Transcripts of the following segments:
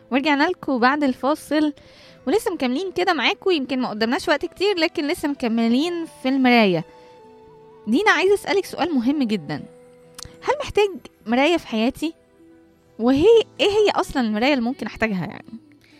ورجعنا لكم بعد الفاصل، ولسه مكملين كده معاكم. يمكن ما قدمناش وقت كتير لكن لسه مكملين في المراية. دينا، عايزة أسألك سؤال مهم جدا. هل محتاج مراية في حياتي؟ وهي ايه هي أصلا المراية اللي ممكن أحتاجها يعني؟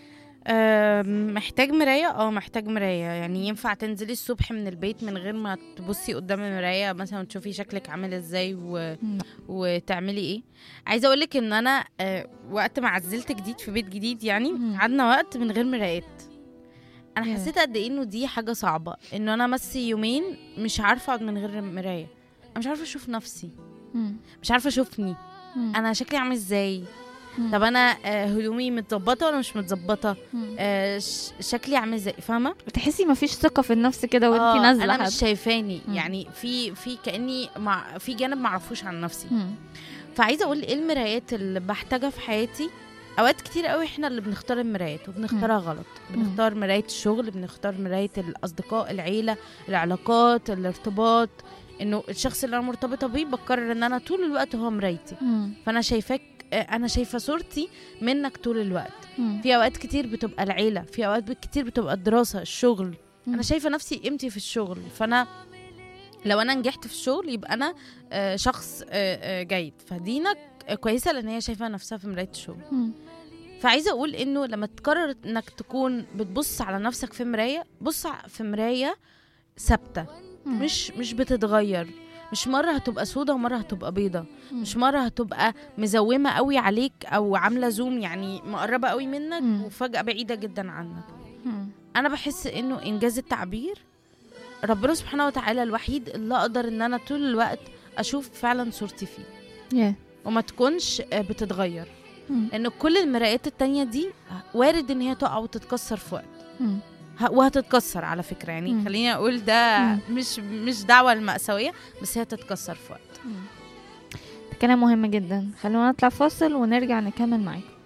محتاج مراية. محتاج مراية. يعني ينفع تنزلي الصبح من البيت من غير ما تبصي قدام المراية مثلا تشوفي شكلك عامل ازاي وتعملي ايه؟ عايزة اقولك ان انا وقت ما عزلت جديد في بيت جديد، يعني قعدنا وقت من غير مرايات. انا حسيت قد ايه انه دي حاجة صعبة، انه انا يومين مش عارفة اقعد من غير مراية. انا مش عارفة اشوف نفسي، مش عارفة اشوفني انا شكلي عامل ازاي. طب انا هدومي متظبطه ولا مش متظبطه؟ شكلي عامل ازاي؟ فاهمه؟ بتحسي مفيش ثقه في النفس كده وانتي نازله. انا مش شايفاني. يعني في كاني في جانب معرفوش عن نفسي. فعايزه اقول ايه المرايات اللي بحتاجها في حياتي. اوقات كتير قوي احنا اللي بنختار المرايات وبنختارها غلط. بنختار مرايه الشغل، بنختار مرايه الاصدقاء، العيله، العلاقات، الارتباط. انه الشخص اللي انا مرتبطه بيه بقرر ان انا طول الوقت هو مرايتي. فانا شايفاك، انا شايفه صورتي منك طول الوقت. في اوقات كتير بتبقى العيله، في اوقات كتير بتبقى الدراسه، الشغل. انا شايفه نفسي قيمتي في الشغل. فانا لو انا نجحت في الشغل يبقى انا شخص جيد. فدينا كويسه لان هي شايفه نفسها في مرايه الشغل. فعايزه اقول انه لما تقرر انك تكون بتبص على نفسك في مرايه، بص في مرايه ثابته، مش بتتغير. مش مرة هتبقى سودة ومرة هتبقى بيضة. مش مرة هتبقى مزومة قوي عليك أو عاملة زوم، يعني مقربة قوي منك وفجأة بعيدة جدا عنك. أنا بحس إنه إنجاز التعبير ربنا سبحانه وتعالى الوحيد اللي أقدر إن أنا طول الوقت أشوف فعلا صورتي فيه وما تكونش بتتغير. لأن كل المرايات التانية دي وارد إن هي تقع وتتكسر في وقت، وهتتكسر على فكرة. يعني خليني أقول ده مش دعوة المأساوية، بس هي تتكسر في وقت. كلام مهم جدا. خلونا نطلع فاصل ونرجع نكمل معاكم.